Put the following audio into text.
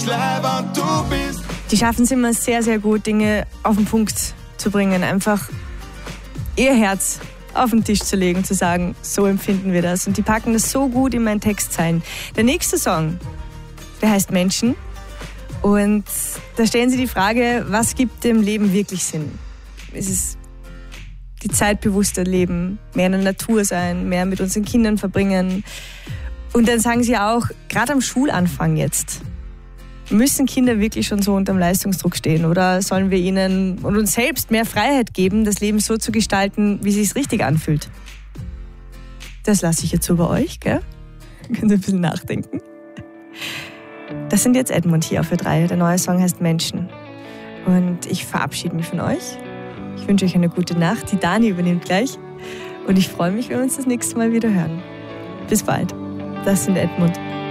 ich lebe und du bist. Die schaffen es immer sehr, sehr gut, Dinge auf den Punkt zu bringen. Einfach ihr Herz auf den Tisch zu legen, zu sagen, so empfinden wir das. Und die packen das so gut in meinen Textzeilen. Der nächste Song, der heißt Menschen. Und da stellen sie die Frage, was gibt dem Leben wirklich Sinn? Ist es die Zeit bewusster leben, mehr in der Natur sein, mehr mit unseren Kindern verbringen? Und dann sagen sie auch, gerade am Schulanfang jetzt, müssen Kinder wirklich schon so unter dem Leistungsdruck stehen? Oder sollen wir ihnen und uns selbst mehr Freiheit geben, das Leben so zu gestalten, wie es sich richtig anfühlt? Das lasse ich jetzt so bei euch, gell? Könnt ihr ein bisschen nachdenken. Das sind jetzt Edmund hier auf Ö3. Der neue Song heißt Menschen. Und ich verabschiede mich von euch. Ich wünsche euch eine gute Nacht. Die Dani übernimmt gleich. Und ich freue mich, wenn wir uns das nächste Mal wieder hören. Bis bald. Das sind Edmund.